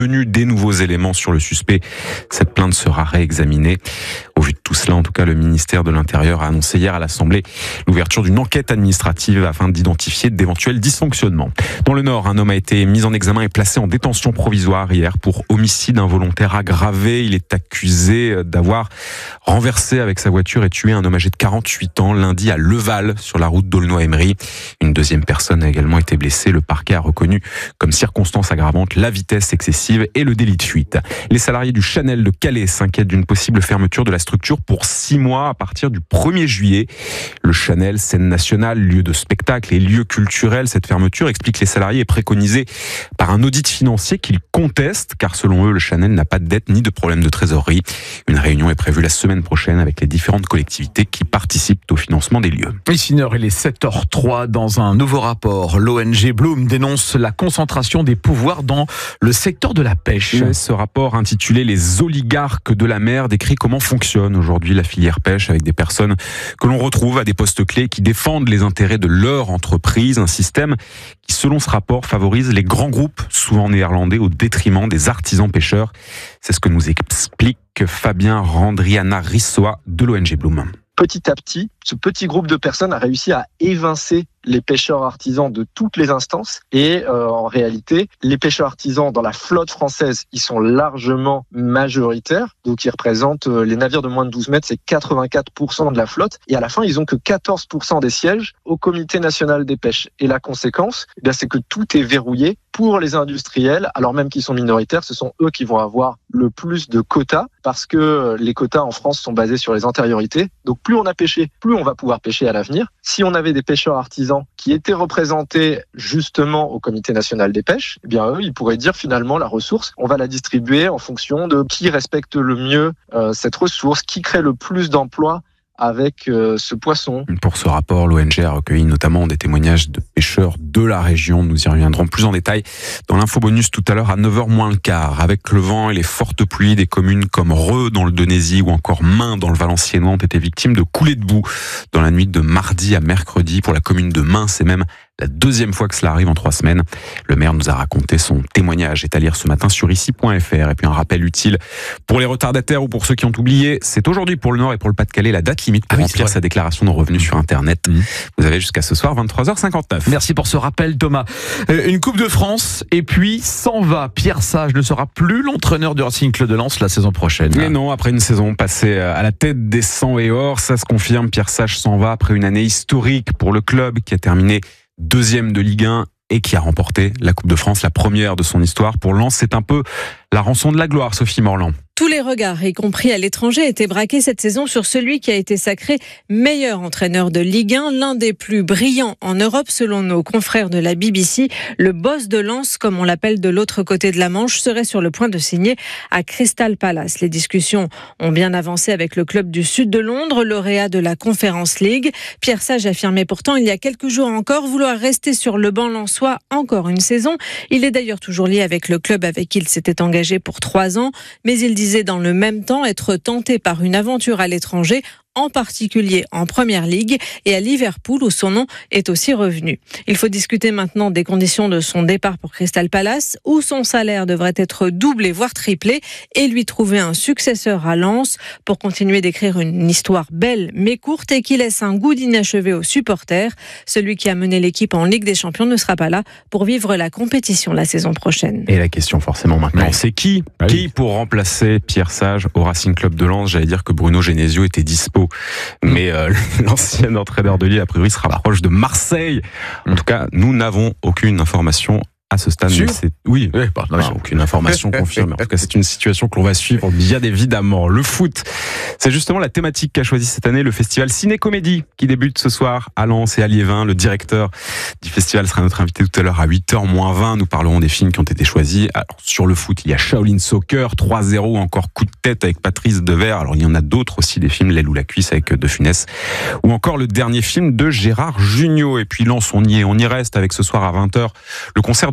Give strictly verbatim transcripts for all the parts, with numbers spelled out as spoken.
Venu des nouveaux éléments sur le suspect, cette plainte sera réexaminée. Au vu de tout cela, en tout cas, le ministère de l'Intérieur a annoncé hier à l'Assemblée l'ouverture d'une enquête administrative afin d'identifier d'éventuels dysfonctionnements. Dans le Nord, un homme a été mis en examen et placé en détention provisoire hier pour homicide involontaire aggravé. Il est accusé d'avoir renversé avec sa voiture et tué un homme âgé de quarante-huit ans lundi à Leval, sur la route d'Aulnoy-Emery. Une deuxième personne a également été blessée. Le parquet a reconnu comme circonstance aggravante la vitesse excessive et le délit de fuite. Les salariés du Chanel de Calais s'inquiètent d'une possible fermeture de la structure pour six mois à partir du premier juillet. Le Chanel, scène nationale, lieu de spectacle et lieu culturel, cette fermeture, explique les salariés, est préconisée par un audit financier qu'ils contestent, car selon eux, le Chanel n'a pas de dette ni de problème de trésorerie. Une réunion est prévue la semaine prochaine avec les différentes collectivités qui participent au financement des lieux. Ici Nord, il est sept heures trois. Dans un nouveau rapport, l'O N G Bloom dénonce la concentration des pouvoirs dans le secteur de la pêche. Et ce rapport intitulé « Les oligarques de la mer » décrit comment fonctionne aujourd'hui la filière pêche, avec des personnes que l'on retrouve à des postes clés qui défendent les intérêts de leur entreprise. Un système qui, selon ce rapport, favorise les grands groupes, souvent néerlandais, au détriment des artisans pêcheurs. C'est ce que nous explique Fabien Randriana Rissoa de l'O N G Bloom. Petit à petit, ce petit groupe de personnes a réussi à évincer les pêcheurs artisans de toutes les instances et euh, en réalité, les pêcheurs artisans dans la flotte française, ils sont largement majoritaires, donc ils représentent euh, les navires de moins de douze mètres, c'est quatre-vingt-quatre pour cent de la flotte et à la fin, ils ont que quatorze pour cent des sièges au Comité national des pêches. Et la conséquence, eh bien, c'est que tout est verrouillé pour les industriels, alors même qu'ils sont minoritaires, ce sont eux qui vont avoir le plus de quotas parce que les quotas en France sont basés sur les antériorités. Donc plus on a pêché, plus on va pouvoir pêcher à l'avenir. Si on avait des pêcheurs artisans qui étaient représentés justement au Comité national des pêches, eh bien eux, ils pourraient dire finalement la ressource, on va la distribuer en fonction de qui respecte le mieux euh, cette ressource, qui crée le plus d'emplois avec euh, ce poisson. Pour ce rapport, l'O N G a recueilli notamment des témoignages de pêcheurs de la région. Nous y reviendrons plus en détail dans l'infobonus tout à l'heure à neuf heures moins le quart. Avec le vent et les fortes pluies, des communes comme Reux dans le Donésie ou encore Main dans le Valenciennois ont été victimes de coulées de boue dans la nuit de mardi à mercredi. Pour la commune de Main, c'est même la deuxième fois que cela arrive en trois semaines. Le maire nous a raconté son témoignage, est à lire ce matin sur ici point f r. Et puis un rappel utile pour les retardataires ou pour ceux qui ont oublié, c'est aujourd'hui pour le Nord et pour le Pas-de-Calais la date limite pour ah oui, remplir sa déclaration de revenus sur Internet. Mmh. Vous avez jusqu'à ce soir vingt-trois heures cinquante-neuf. Merci pour ce rappel Thomas. Une Coupe de France et puis s'en va. Pierre Sage ne sera plus l'entraîneur du Racing Club de Lens la saison prochaine. Mais non, après une saison passée à la tête des cent et or, ça se confirme, Pierre Sage s'en va après une année historique pour le club qui a terminé deuxième de Ligue un et qui a remporté la Coupe de France, la première de son histoire. Pour Lens, c'est un peu la rançon de la gloire, Sophie Morland. Tous les regards, y compris à l'étranger, étaient braqués cette saison sur celui qui a été sacré meilleur entraîneur de Ligue un, l'un des plus brillants en Europe selon nos confrères de la B B C. Le boss de Lens, comme on l'appelle de l'autre côté de la Manche, serait sur le point de signer à Crystal Palace. Les discussions ont bien avancé avec le club du sud de Londres, lauréat de la Conference League. Pierre Sage affirmait pourtant il y a quelques jours encore vouloir rester sur le banc lensois encore une saison. Il est d'ailleurs toujours lié avec le club avec qui il s'était engagé pour trois ans, mais il disait dans le même temps être tenté par une aventure à l'étranger, en particulier en Première Ligue et à Liverpool où son nom est aussi revenu. Il faut discuter maintenant des conditions de son départ pour Crystal Palace où son salaire devrait être doublé voire triplé et lui trouver un successeur à Lens pour continuer d'écrire une histoire belle mais courte et qui laisse un goût d'inachevé aux supporters. Celui qui a mené l'équipe en Ligue des Champions ne sera pas là pour vivre la compétition la saison prochaine. Et la question forcément maintenant, oui. c'est qui oui. Qui pour remplacer Pierre Sage au Racing Club de Lens? J'allais dire que Bruno Genesio était dispo. Mais euh, l'ancien entraîneur de Lille, a priori, se rapproche de Marseille. En tout cas, nous n'avons aucune information à ce stade. Sûr c'est... Oui, oui bah, non, enfin, aucune information confirmée. En tout cas, c'est une situation que l'on va suivre bien évidemment. Le foot, c'est justement la thématique qu'a choisi cette année le festival Ciné-Comédie qui débute ce soir à Lens et à Liévin. Le directeur du festival sera notre invité tout à l'heure à huit heures moins vingt. Nous parlerons des films qui ont été choisis. Alors, sur le foot, il y a Shaolin Soccer, trois zéro, encore Coup de tête avec Patrice Devers. Alors, il y en a d'autres aussi, des films L'aile ou la cuisse avec De Funès. Ou encore le dernier film de Gérard Jugnot. Et puis Lens, on y est, on y reste avec ce soir à vingt heures le concert de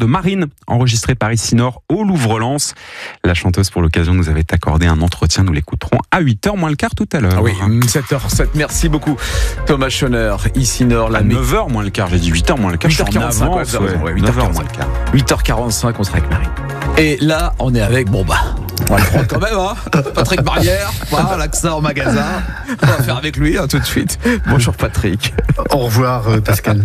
Marine, enregistré par Ici Nord au Louvre-Lens. La chanteuse, pour l'occasion, nous avait accordé un entretien. Nous l'écouterons à huit heures moins le quart tout à l'heure. Ah oui, sept heures sept. Merci beaucoup, Thomas Schoner. Ici Nord, la à neuf heures moins le quart. J'ai dit huit heures moins le quart. huit heures quarante-cinq, ouais, ouais, ouais, neuf heures moins le quart. huit heures quarante-cinq, on sera avec Marine. Et là, on est avec, bon bah, on va le prendre quand même, hein. Patrick Barrière, voilà, l'accent en magasin. On va faire avec lui, hein, tout de suite. Bonjour Patrick. Au revoir euh, Pascal.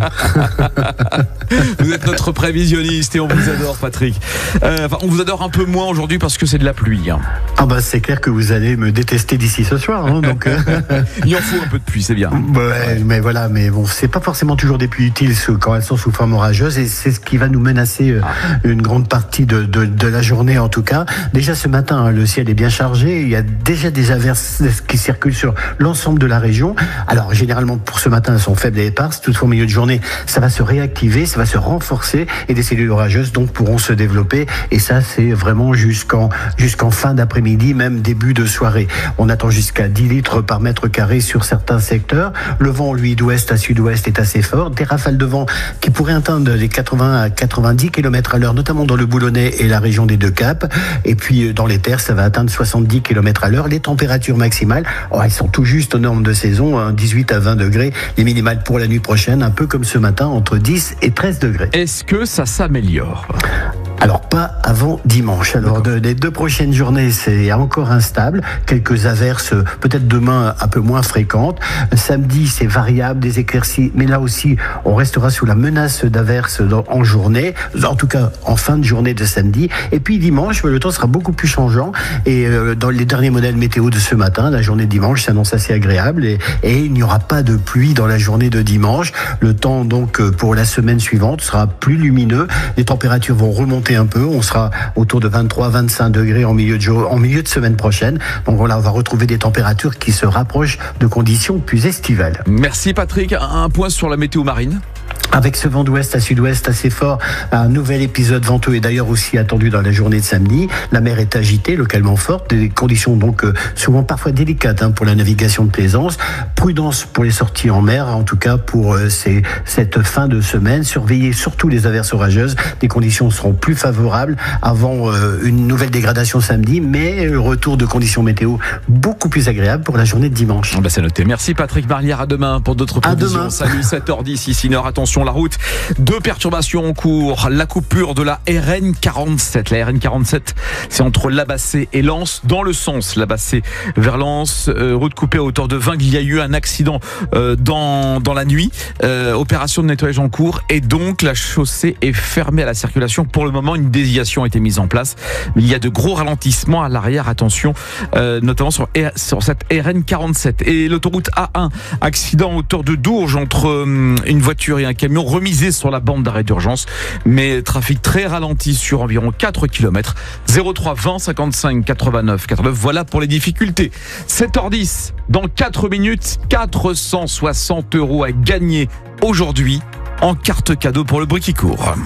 Vous êtes notre prévisionniste et on vous adore, Patrick. Euh, enfin, on vous adore un peu moins aujourd'hui parce que c'est de la pluie. Hein. Ah bah c'est clair que vous allez me détester d'ici ce soir, hein, donc. Euh... Il en faut un peu de pluie, c'est bien. Ouais, mais voilà, mais bon, c'est pas forcément toujours des pluies utiles quand elles sont sous forme orageuse, et c'est ce qui va nous menacer euh, une grande partie de, de, de la journée en tout cas. Déjà ce matin, hein, le ciel est bien chargé. Il y a déjà des averses qui circulent sur l'ensemble de la région. Alors généralement pour ce matin, elles sont faibles et éparses. Toutefois, au milieu de journée, ça va se réactiver, ça va se renforcer, et des cellules orageuses donc pourront se développer. Et ça, c'est vraiment jusqu'en jusqu'en fin d'après-midi, même début de soirée. On attend jusqu'à dix litres par mètre carré sur certains secteurs. Le vent, lui, d'ouest à sud-ouest est assez fort. Des rafales de vent qui pourraient atteindre les quatre-vingts à quatre-vingt-dix kilomètres à l'heure, notamment dans le Boulonnais et la région des Deux Caps. Et puis dans les terres, ça va atteindre soixante-dix kilomètres à l'heure. Les températures maximales, oh, elles sont tout juste aux normes de saison, hein, dix-huit à vingt degrés. Les minimales pour la nuit prochaine, un peu comme ce matin, entre dix et treize degrés. Est-ce que ça s'améliore ? Alors pas avant dimanche. Alors de, les deux prochaines journées, c'est encore instable. Quelques averses, peut-être demain un peu moins fréquentes. Samedi, c'est variable, des éclaircies, mais là aussi, on restera sous la menace d'averses en journée, en tout cas en fin de journée de samedi. Et puis dimanche, le temps sera beaucoup plus changeant. Et euh, dans les derniers modèles météo de ce matin, la journée de dimanche s'annonce assez agréable, et, et il n'y aura pas de pluie dans la journée de dimanche. Le temps donc pour la semaine suivante sera plus lumineux. Les températures vont remonter un peu. On sera autour de vingt-trois à vingt-cinq degrés en milieu de jour, en milieu de semaine prochaine. Donc voilà, on va retrouver des températures qui se rapprochent de conditions plus estivales. Merci Patrick. Un point sur la météo marine. Avec ce vent d'ouest à sud-ouest assez fort, un nouvel épisode venteux est d'ailleurs aussi attendu dans la journée de samedi. La mer est agitée, localement forte, des conditions donc euh, souvent parfois délicates hein, pour la navigation de plaisance. Prudence pour les sorties en mer, en tout cas pour euh, ces, cette fin de semaine. Surveillez surtout les averses orageuses. Les conditions seront plus favorables avant euh, une nouvelle dégradation samedi, mais le retour de conditions météo beaucoup plus agréables pour la journée de dimanche. Ah bah c'est noté. Merci Patrick Barrière. À demain pour d'autres prévisions. Salut, sept heures dix ici Nord. Attention, la route. Deux perturbations en cours. La coupure de la R N quarante-sept. La R N quarante-sept, c'est entre Labassé et Lens, dans le sens Labassé vers Lens. Euh, route coupée à hauteur de Vingles. Il y a eu un accident euh, dans, dans la nuit. Euh, opération de nettoyage en cours. Et donc, la chaussée est fermée à la circulation. Pour le moment, une déviation a été mise en place. Mais il y a de gros ralentissements à l'arrière. Attention, euh, notamment sur, sur cette R N quarante-sept. Et l'autoroute A un, accident à hauteur de Dourges entre euh, une voiture et un camion remisé sur la bande d'arrêt d'urgence, mais trafic très ralenti sur environ quatre kilomètres. zéro trois vingt cinquante-cinq quatre-vingt-neuf quatre-vingt-neuf. Voilà pour les difficultés. sept heures dix, dans quatre minutes, quatre cent soixante euros à gagner aujourd'hui en carte cadeau pour le bruit qui court.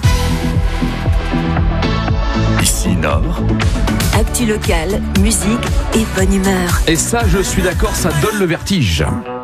Ici Nord. Actu local, musique et bonne humeur. Et ça, je suis d'accord, ça donne le vertige.